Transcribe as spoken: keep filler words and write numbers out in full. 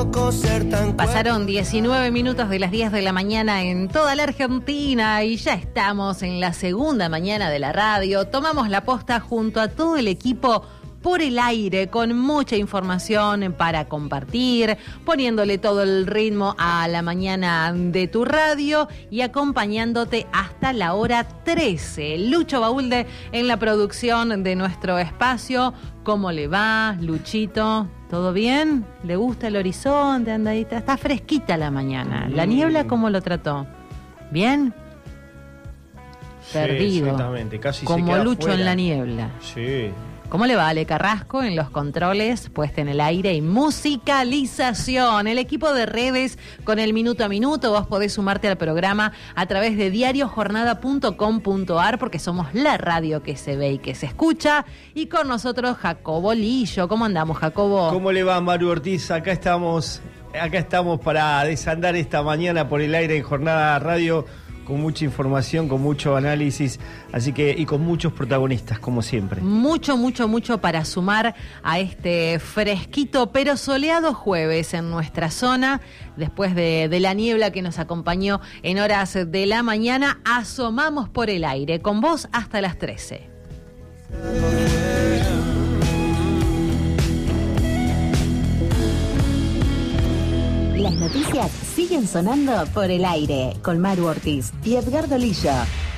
loco ser tan... Pasaron diecinueve minutos de las diez de la mañana en toda la Argentina y ya estamos en la segunda mañana de la radio. Tomamos la posta junto a todo el equipo por el aire, con mucha información para compartir, poniéndole todo el ritmo a la mañana de tu radio y acompañándote hasta la hora trece. Lucho Baúlde en la producción de nuestro espacio. ¿Cómo le va, Luchito? ¿Todo bien? ¿Le gusta el horizonte? Andadita. Está fresquita la mañana. ¿La niebla cómo lo trató? ¿Bien? Sí, perdido. Exactamente, casi como se queda Lucho fuera. en la niebla. Sí. ¿Cómo le va Ale Carrasco en los controles, puesta en el aire y musicalización? El equipo de redes con el minuto a minuto. Vos podés sumarte al programa a través de diario jornada punto com punto ar porque somos la radio que se ve y que se escucha. Y con nosotros Jacobo Lillo. ¿Cómo andamos, Jacobo? ¿Cómo le va, Maru Ortiz? Acá estamos, acá estamos para desandar esta mañana por el aire en Jornada Radio, con mucha información, con mucho análisis, así que y con muchos protagonistas, como siempre. Mucho, mucho, mucho para sumar a este fresquito pero soleado jueves en nuestra zona. Después de, de la niebla que nos acompañó en horas de la mañana, asomamos por el aire con vos hasta las trece. Las noticias siguen sonando por el aire con Maru Ortiz y Edgardo Lillo.